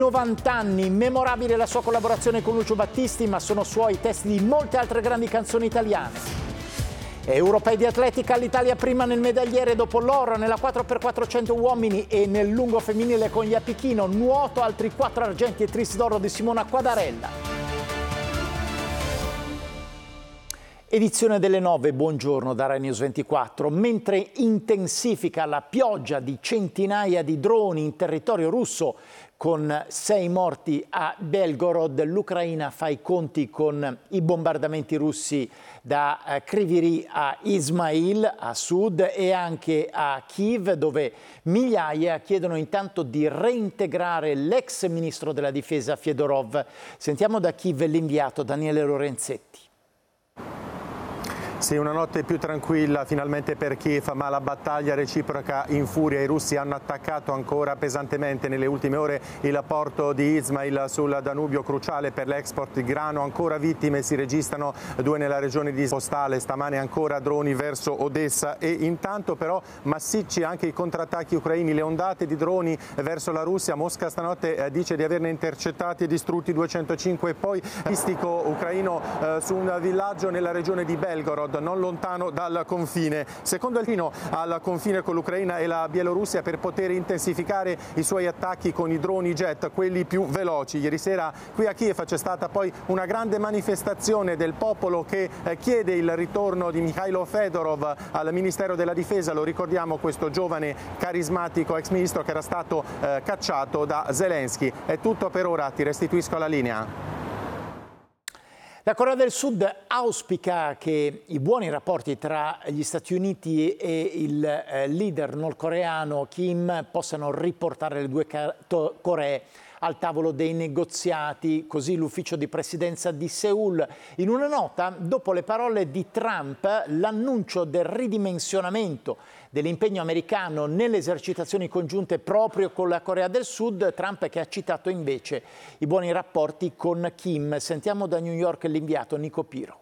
90 anni, memorabile la sua collaborazione con Lucio Battisti, ma sono suoi testi di molte altre grandi canzoni italiane. Europei di atletica, l'Italia prima nel medagliere dopo l'oro nella 4x400 uomini e nel lungo femminile con gli Appichino, nuoto altri 4 argenti e tris d'oro di Simona Quadarella. Edizione delle 9, buongiorno da Rai News 24. Mentre intensifica la pioggia di centinaia di droni in territorio russo con 6 morti a Belgorod, l'Ucraina fa i conti con i bombardamenti russi da Kryvyi a Ismail a sud e anche a Kiev, dove migliaia chiedono intanto di reintegrare l'ex ministro della difesa Fedorov. Sentiamo da Kiev l'inviato Daniele Lorenzetti. Sì, una notte più tranquilla finalmente per Kiev, ma la battaglia reciproca infuria. I russi hanno attaccato ancora pesantemente nelle ultime ore il porto di Ismail sul Danubio, cruciale per l'export di grano. Ancora vittime si registrano, 2 nella regione di Postale, stamane ancora droni verso Odessa e intanto però massicci anche i contrattacchi ucraini, le ondate di droni verso la Russia. Mosca stanotte dice di averne intercettati e distrutti 205, poi balistico ucraino su un villaggio nella regione di Belgorod, non lontano dal confine. Secondo il fino al confine con l'Ucraina e la Bielorussia per poter intensificare i suoi attacchi con i droni jet, quelli più veloci. Ieri sera qui a Kiev c'è stata poi una grande manifestazione del popolo che chiede il ritorno di Mikhailo Fedorov al Ministero della Difesa. Lo ricordiamo, questo giovane carismatico ex ministro che era stato cacciato da Zelensky. È tutto per ora, ti restituisco la linea. La Corea del Sud auspica che i buoni rapporti tra gli Stati Uniti e il leader nordcoreano Kim possano riportare le due Coree al tavolo dei negoziati, così l'ufficio di presidenza di Seul. In una nota, dopo le parole di Trump, l'annuncio del ridimensionamento dell'impegno americano nelle esercitazioni congiunte proprio con la Corea del Sud, Trump che ha citato invece i buoni rapporti con Kim. Sentiamo da New York l'inviato Nico Piro.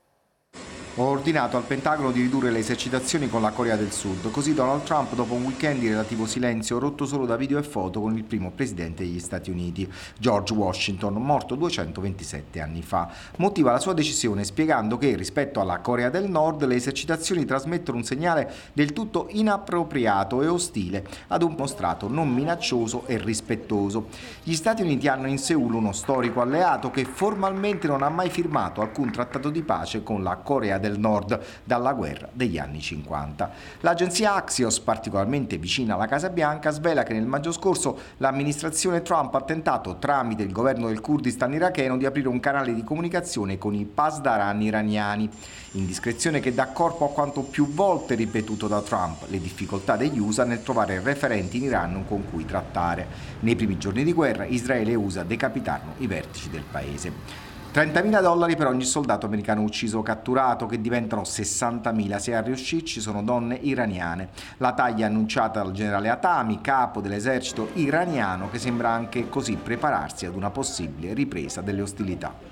Ho ordinato al Pentagono di ridurre le esercitazioni con la Corea del Sud, così Donald Trump, dopo un weekend di relativo silenzio rotto solo da video e foto con il primo presidente degli Stati Uniti, George Washington, morto 227 anni fa, motiva la sua decisione spiegando che rispetto alla Corea del Nord le esercitazioni trasmettono un segnale del tutto inappropriato e ostile ad uno strato non minaccioso e rispettoso. Gli Stati Uniti hanno in Seul uno storico alleato che formalmente non ha mai firmato alcun trattato di pace con la Corea del Nord dalla guerra degli anni 50. L'agenzia Axios, particolarmente vicina alla Casa Bianca, svela che nel maggio scorso l'amministrazione Trump ha tentato, tramite il governo del Kurdistan iracheno, di aprire un canale di comunicazione con i pasdaran iraniani. Indiscrezione che dà corpo a quanto più volte ripetuto da Trump, le difficoltà degli USA nel trovare referenti in Iran con cui trattare. Nei primi giorni di guerra Israele e USA decapitarono i vertici del paese. $30.000 per ogni soldato americano ucciso o catturato, che diventano 60.000 se a riuscirci sono donne iraniane. La taglia annunciata dal generale Hatami, capo dell'esercito iraniano, che sembra anche così prepararsi ad una possibile ripresa delle ostilità.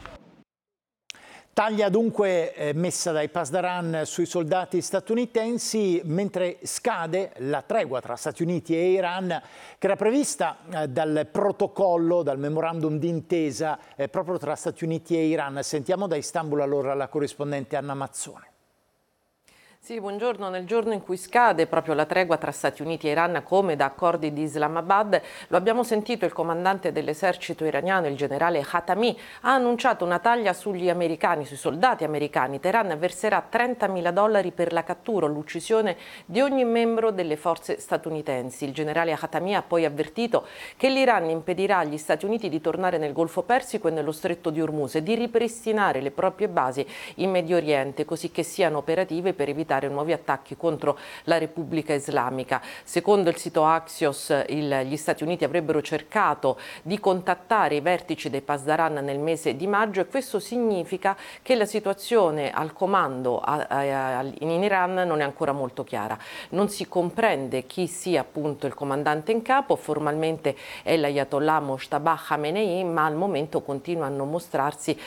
Taglia dunque messa dai pasdaran sui soldati statunitensi, mentre scade la tregua tra Stati Uniti e Iran che era prevista dal protocollo, dal memorandum d'intesa proprio tra Stati Uniti e Iran. Sentiamo da Istanbul allora la corrispondente Anna Mazzone. Sì, buongiorno. Nel giorno in cui scade proprio la tregua tra Stati Uniti e Iran, come da accordi di Islamabad, lo abbiamo sentito, il comandante dell'esercito iraniano, il generale Hatami, ha annunciato una taglia sugli americani, sui soldati americani. Teheran verserà $30.000 per la cattura o l'uccisione di ogni membro delle forze statunitensi. Il generale Hatami ha poi avvertito che l'Iran impedirà agli Stati Uniti di tornare nel Golfo Persico e nello Stretto di Hormuz e di ripristinare le proprie basi in Medio Oriente, così che siano operative per evitare nuovi attacchi contro la Repubblica Islamica. Secondo il sito Axios, gli Stati Uniti avrebbero cercato di contattare i vertici dei pasdaran nel mese di maggio e questo significa che la situazione al comando in Iran non è ancora molto chiara. Non si comprende chi sia appunto il comandante in capo, formalmente è l'Ayatollah Mojtaba Khamenei, ma al momento continuano a mostrarsi